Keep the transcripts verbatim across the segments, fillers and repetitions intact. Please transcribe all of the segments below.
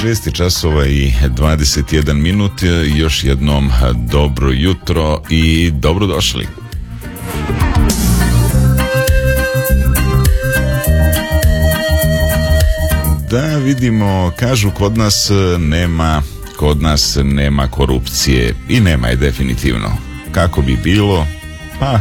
šest časova i dvadeset jedan minut. Još jednom dobro jutro i dobrodošli. Da vidimo, kažu kod nas nema, kod nas nema korupcije i nema je definitivno. Kako bi bilo? Pa,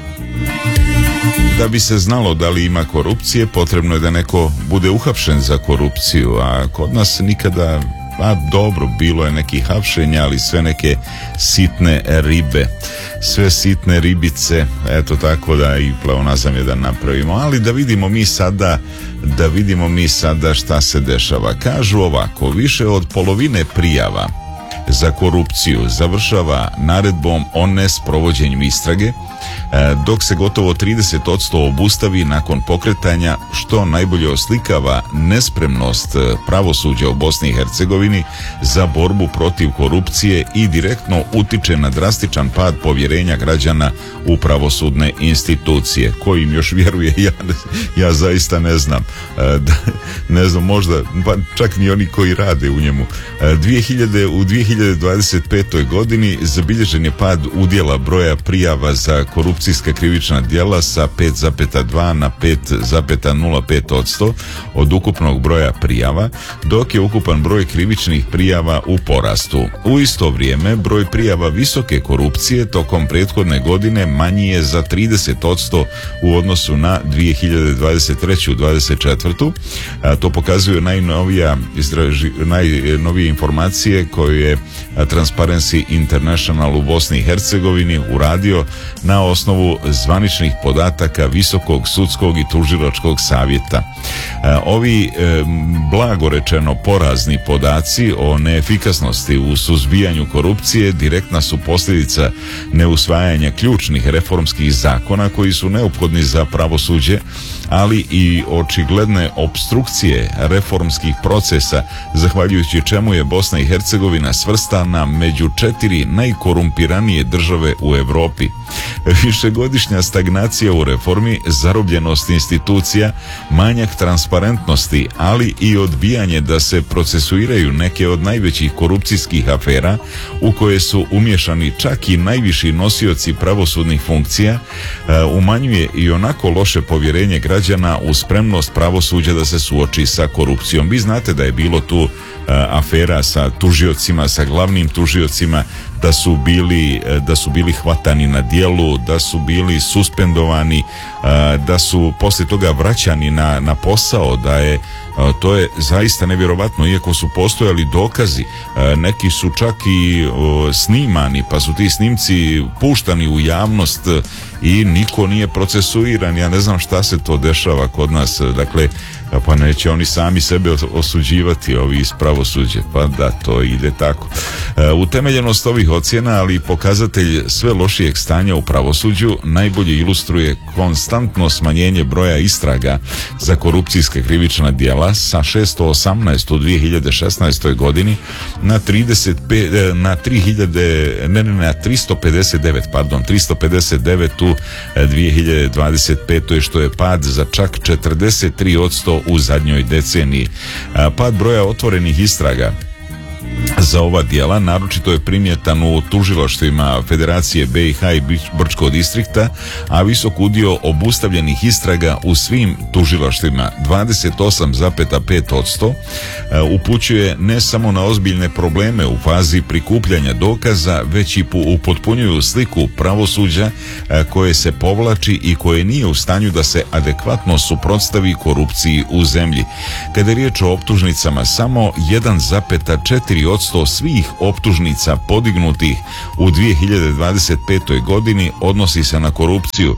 da bi se znalo da li ima korupcije, potrebno je da neko bude uhapšen za korupciju, a kod nas nikada, a dobro, bilo je nekih hapšenja, ali sve neke sitne ribe, sve sitne ribice, eto tako da i pleonazam jedan napravimo, ali da vidimo mi sada, da vidimo mi sada šta se dešava. Kažu ovako, više od polovine prijava za korupciju završava naredbom o nesprovođenju istrage, dok se gotovo trideset posto obustavi nakon pokretanja, što najbolje oslikava nespremnost pravosuđa u Bosni i Hercegovini za borbu protiv korupcije i direktno utiče na drastičan pad povjerenja građana u pravosudne institucije. Ko im još vjeruje, ja, ja zaista ne znam. Ne znam, možda, pa čak ni oni koji rade u njemu. dvije hiljade, u dvije hiljade dvadeset petoj godini zabilježen je pad udjela broja prijava za korupcijska krivična djela sa pet zarez dva na pet zarez nula pet posto od ukupnog broja prijava, dok je ukupan broj krivičnih prijava u porastu. U isto vrijeme broj prijava visoke korupcije tokom prethodne godine manji je za trideset posto u odnosu na dvije hiljade dvadeset treću. dvadeset četvrtu. A to pokazuju najnovija, izraži, najnovije informacije koje je Transparency International u Bosni i Hercegovini uradio na osnovu zvaničnih podataka Visokog sudskog i tužilačkog savjeta. Ovi blago rečeno porazni podaci o neefikasnosti u suzbijanju korupcije direktna su posljedica neusvajanja ključnih reformskih zakona koji su neophodni za pravosuđe, ali i očigledne opstrukcije reformskih procesa, zahvaljujući čemu je Bosna i Hercegovina svrstana među četiri najkorumpiranije države u Europi. Višegodišnja stagnacija u reformi, zarobljenost institucija, manjak transparentnosti, ali i odbijanje da se procesuiraju neke od najvećih korupcijskih afera u koje su umješani čak i najviši nosioci pravosudnih funkcija, umanjuje i onako loše povjerenje građana u spremnost pravosuđa da se suoči sa korupcijom. Vi znate da je bilo tu afera sa tužiocima, sa glavnim tužiocima, da su bili, da su bili hvatani na djelu, da su bili suspendovani, da su poslije toga vraćani na, na posao, da je, to je zaista nevjerovatno, iako su postojali dokazi, neki su čak i snimani, pa su ti snimci puštani u javnost i niko nije procesuiran. Ja ne znam šta se to dešava kod nas, dakle, pa neće oni sami sebe osuđivati, ovi iz pravosuđa, pa da, to ide tako. Utemeljenost ovih ocjena, ali i pokazatelj sve lošijeg stanja u pravosuđu, najbolje ilustruje konstantno smanjenje broja istraga za korupcijske krivična djela sa šesto osamnaest u dvije hiljade šesnaestoj godini na trideset pet, na tri hiljade, ne, ne, na tristo pedeset devet, pardon, tristo pedeset devet u dvije hiljade dvadeset petoj, što je pad za čak četrdeset tri posto u zadnjoj deceniji. Pad broja otvorenih istraga za ova djela naročito je primjetan u tužilaštvima Federacije B i H i Brčkog distrikta, a visok udio obustavljenih istraga u svim tužilaštvima, dvadeset osam zarez pet posto, upućuje ne samo na ozbiljne probleme u fazi prikupljanja dokaza, već i upotpunjuju sliku pravosuđa koje se povlači i koje nije u stanju da se adekvatno suprotstavi korupciji u zemlji. Kada je riječ o optužnicama, samo jedan zarez četiri posto svih optužnica podignutih u dvije hiljade dvadeset petoj godini odnosi se na korupciju,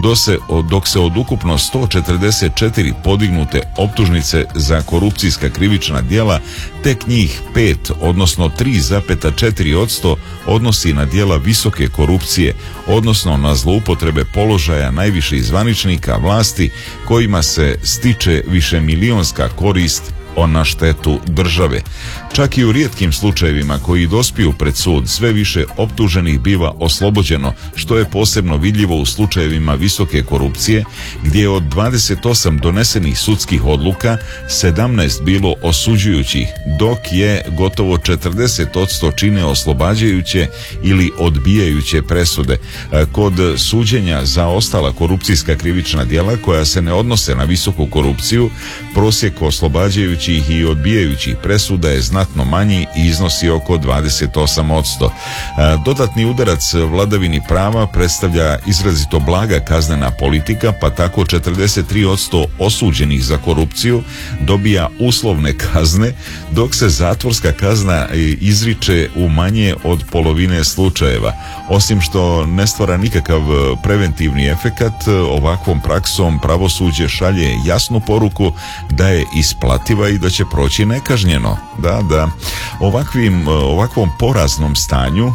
dok se od ukupno sto četrdeset četiri podignute optužnice za korupcijska krivična djela tek njih pet, odnosno tri zarez četiri posto odnosi na djela visoke korupcije, odnosno na zloupotrebe položaja najviših zvaničnika vlasti kojima se stiče višemilionska korist na štetu države. Čak i u rijetkim slučajevima koji dospiju pred sud, sve više optuženih biva oslobođeno, što je posebno vidljivo u slučajevima visoke korupcije, gdje je od dvadeset osam donesenih sudskih odluka sedamnaest bilo osuđujućih, dok je gotovo četrdeset posto čine oslobađajuće ili odbijajuće presude. Kod suđenja za ostala korupcijska krivična djela koja se ne odnose na visoku korupciju, prosjek oslobađajućih i odbijajućih presuda je znatno manji i iznosi oko dvadeset osam posto. Dodatni udarac vladavini prava predstavlja izrazito blaga kaznena politika, pa tako četrdeset tri posto osuđenih za korupciju dobija uslovne kazne, dok se zatvorska kazna izriče u manje od polovine slučajeva. Osim što ne stvara nikakav preventivni efekat, ovakvom praksom pravosuđe šalje jasnu poruku da je isplativa i da će proći nekažnjeno. Da, da. Ovakvim, ovakvom poraznom stanju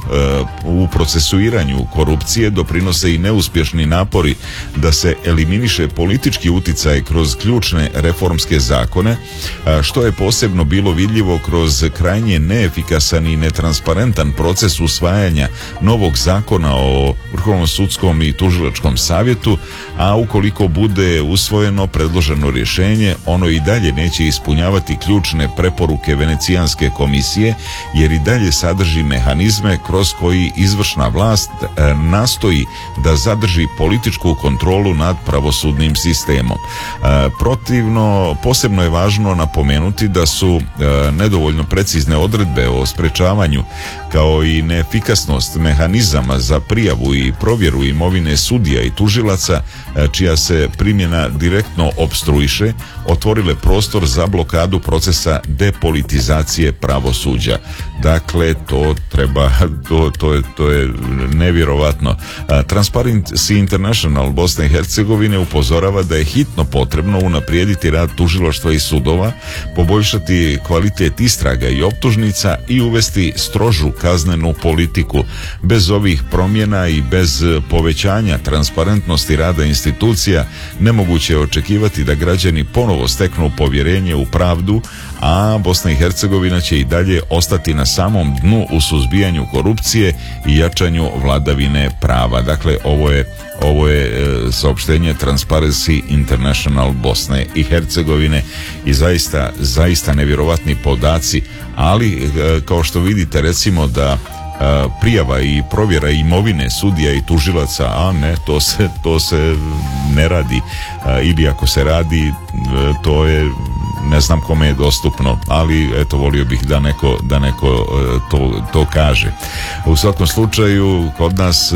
u procesuiranju korupcije doprinose i neuspješni napori da se eliminiše politički uticaj kroz ključne reformske zakone, što je posebno bilo vidljivo kroz krajnje neefikasan i netransparentan proces usvajanja novog zakona o Vrhovnom sudskom i tužilačkom savjetu, a ukoliko bude usvojeno predloženo rješenje, ono i dalje neće ispunjavati ključne preporuke Venecijanske komisije, jer i dalje sadrži mehanizme kroz koji izvršna vlast e, nastoji da zadrži političku kontrolu nad pravosudnim sistemom. E, protivno, posebno je važno napomenuti da su e, nedovoljno precizne odredbe o sprečavanju kao i neefikasnost mehanizama za prijavu i provjeru imovine sudija i tužilaca, čija se primjena direktno opstruiše, otvorile prostor za blokadu procesa depolitizacije pravosuđa. Dakle, to treba, to, to, je, to je nevjerovatno. Transparency International Bosne i Hercegovine upozorava da je hitno potrebno unaprijediti rad tužilaštva i sudova, poboljšati kvalitet istraga i optužnica i uvesti strožu kaznenu politiku. Bez ovih promjena i bez povećanja transparentnosti rada institucija nemoguće je očekivati da građani ponovo steknu povjerenje u pravdu, a Bosna i Hercegovina će i dalje ostati na samom dnu u suzbijanju korupcije i jačanju vladavine prava. Dakle, ovo je Ovo je e, saopštenje Transparency International Bosne i Hercegovine i zaista, zaista nevjerovatni podaci, ali e, kao što vidite, recimo da e, prijava i provjera imovine sudija i tužilaca, a ne, to se, to se ne radi, e, ili ako se radi, e, to je, ne znam kome je dostupno, ali eto, volio bih da neko, da neko to, to kaže. U svakom slučaju, kod nas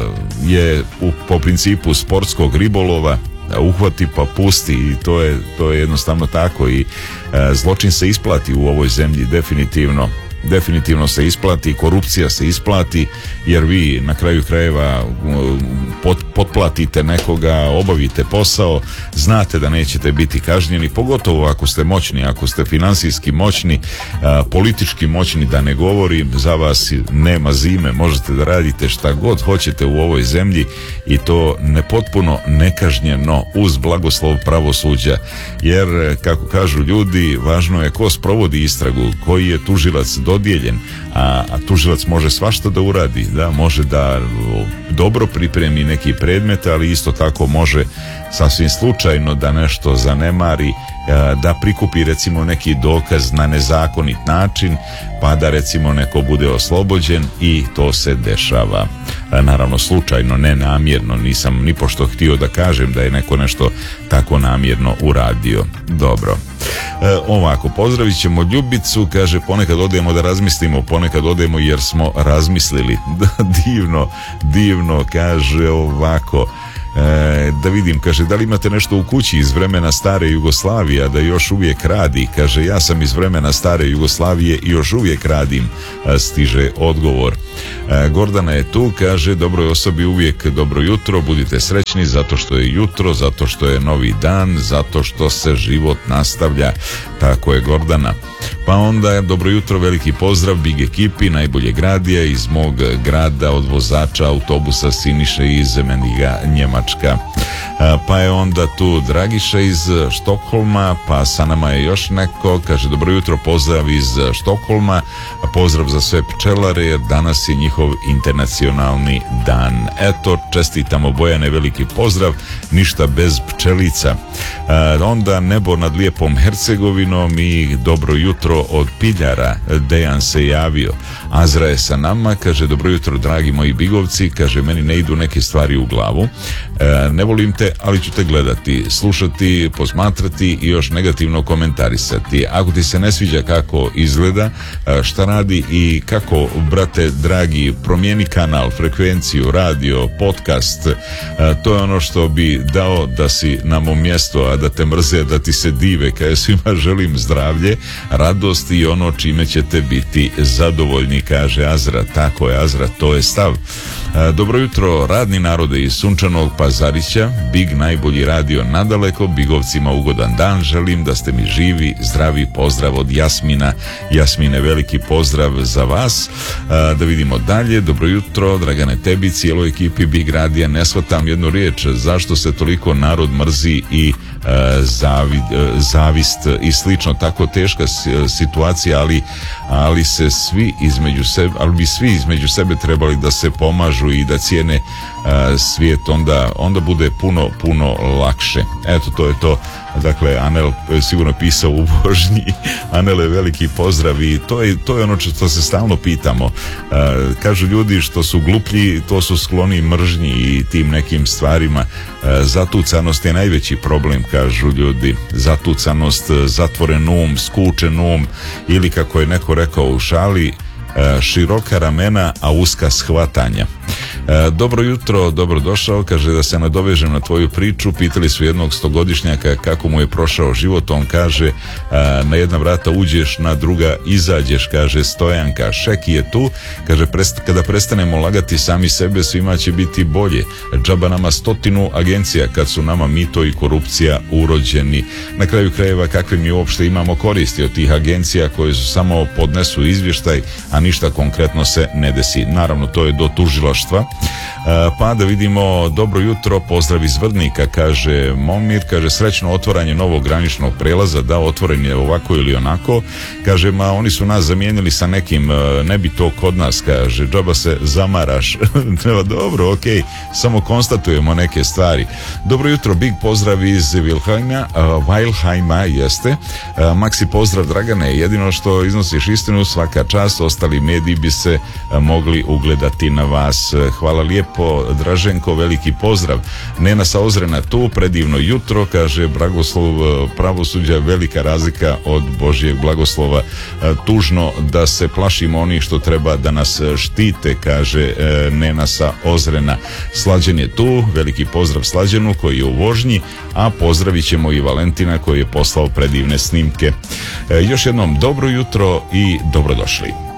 je u, po principu sportskog ribolova, uhvati pa pusti, i to je, to je jednostavno tako, i zločin se isplati u ovoj zemlji, definitivno. Definitivno se isplati, korupcija se isplati, jer vi na kraju krajeva pot, potplatite nekoga, obavite posao, znate da nećete biti kažnjeni, pogotovo ako ste moćni, ako ste finansijski moćni, a, politički moćni, da ne govorim, za vas nema zime, možete da radite šta god hoćete u ovoj zemlji, i to nepotpuno nekažnjeno uz blagoslov pravosuđa, jer kako kažu ljudi, važno je ko sprovodi istragu, koji je tužilac dodijeljen, a, a tužilac može svašta da uradi, da, može da dobro pripremi neki predmet, ali isto tako može sasvim slučajno da nešto zanemari, da prikupi recimo neki dokaz na nezakonit način, pa da recimo neko bude oslobođen, i to se dešava. Naravno slučajno, ne namjerno, nisam ni pošto htio da kažem da je neko nešto tako namjerno uradio. Dobro. E, ovako, pozdravit ćemo Ljubicu, kaže ponekad odemo da razmislimo, ponekad odemo jer smo razmislili. divno, divno, kaže ovako. E, da vidim, kaže, da li imate nešto u kući iz vremena stare Jugoslavije, a da još uvijek radi? Kaže, ja sam iz vremena stare Jugoslavije i još uvijek radim, a, stiže odgovor. E, Gordana je tu, kaže, dobroj osobi uvijek dobro jutro, budite srećni zato što je jutro, zato što je novi dan, zato što se život nastavlja. Tako je, Gordana. Pa onda, dobro jutro, veliki pozdrav Big ekipi, najboljeg radija iz mog grada, od vozača autobusa Siniše iz Meniga, Njemačka. Pa je onda tu Dragiša iz Štokholma, pa sa nama je još neko, kaže dobro jutro, pozdrav iz Štokholma, pozdrav za sve pčelare jer danas je njihov internacionalni dan. Eto, čestitamo Bojane, veliki pozdrav, ništa bez pčelica. Onda nebo nad lijepom Hercegovinom i dobro jutro od Piljara, Dejan se javio. Azra je sa nama, kaže dobro jutro dragi moji bigovci, kaže meni ne idu neke stvari u glavu, e, ne volim te, ali ću te gledati, slušati, posmatrati i još negativno komentarisati. Ako ti se ne sviđa kako izgleda, šta radi i kako, brate dragi, promijeni kanal, frekvenciju, radio, podcast, e, to je ono što bi dao da si na mom mjestu, a da te mrze, da ti se dive, kada svima želim zdravlje, radost i ono čime ćete biti zadovoljni, kaže Azra. Tako je, Azra, to je stav. Dobro jutro, radni narode iz sunčanog Pazarića, Big najbolji radio nadaleko, Bigovcima ugodan dan, želim da ste mi živi, zdravi, pozdrav od Jasmina. Jasmine, veliki pozdrav za vas. Da vidimo dalje, dobro jutro, Dragane, tebi, cijeloj ekipi Big radija, ne shvatam jednu riječ, zašto se toliko narod mrzi i zavi, zavist i slično, tako teška situacija, ali, ali se svi između sebe, ali bi svi između sebe trebali da se pomažu i da cijene uh, svijet, onda, onda bude puno, puno lakše. Eto, to je to. Dakle, Anel sigurno pisao u vožnji. Anele, veliki pozdrav i to je, to je ono što se stalno pitamo. Uh, kažu ljudi što su gluplji, to su skloni mržnji i tim nekim stvarima. Uh, zatucanost je najveći problem, kažu ljudi. Zatucanost, zatvoren um, skučen um ili kako je neko rekao u šali, široka ramena, a uska shvatanja. E, dobro jutro, dobrodošao, kaže da se nadovežem na tvoju priču. Pitali su jednog stogodišnjaka kako mu je prošao život, on kaže a, na jedna vrata uđeš, na druga izađeš, kaže Stojanka. Šeki je tu, kaže prest, kada prestanemo lagati sami sebe, svima će biti bolje. Džaba nama stotinu agencija kad su nama mito i korupcija urođeni. Na kraju krajeva, kakve mi uopšte imamo koristi od tih agencija koje su samo podnesu izvještaj, a ništa konkretno se ne desi. Naravno, to je do tužilaštva. Pa da vidimo, dobro jutro, pozdrav iz Vrdnika, kaže Momir, kaže srećno otvaranje novog graničnog prelaza, da, otvoren je ovako ili onako, kaže ma oni su nas zamijenili sa nekim, ne bi to kod nas, kaže, džaba se zamaraš. Dobro, ok, samo konstatujemo neke stvari. Dobro jutro, big pozdrav iz Wilhelma, uh, Wilhelma, jeste, uh, Maxi pozdrav Dragane, jedino što iznosiš istinu, svaka čast, ostali mediji bi se uh, mogli ugledati na vas. Hvala lijepo, Draženko, veliki pozdrav. Nena sa Ozrena tu, predivno jutro, kaže blagoslov pravosuđa, velika razlika od Božjeg blagoslova. Tužno da se plašimo onih što treba da nas štite, kaže Nena sa Ozrena. Slađen je tu, veliki pozdrav Slađenu koji je u vožnji, a pozdravit ćemo i Valentina koji je poslao predivne snimke. Još jednom dobro jutro i dobrodošli.